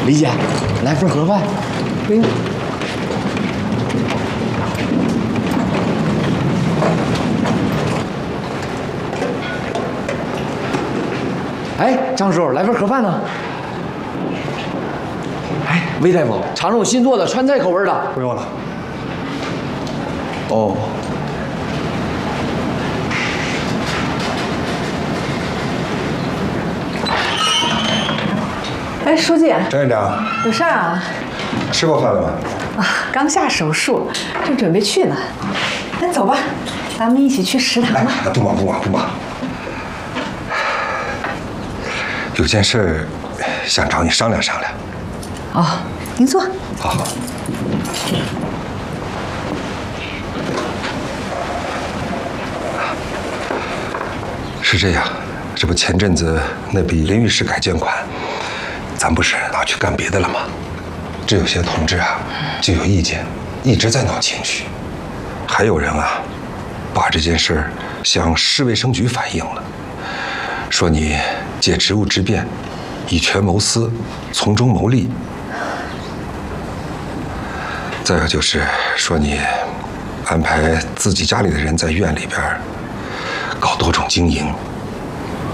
李姐，来份盒饭。哎呦，哎，张叔，来份盒饭呢。哎，魏大夫，尝尝我新做的川菜口味的。 不用了。 哦。 哎，书记， 张院长， 有事儿啊？ 吃过饭了吗？ 啊，刚下手术，正准备去呢。那走吧，咱们一起去食堂吧。 不忙不忙不忙。有件事想找你商量商量。 哦，您坐。 好好。是这样，这不前阵子那笔淋浴室改建款。 咱不是老去干别的了吗？这有些同志啊就有意见，一直在闹情绪。还有人啊，把这件事向市卫生局反映了，说你借职务之便，以权谋私，从中牟利。再有就是说你安排自己家里的人在院里边搞多种经营。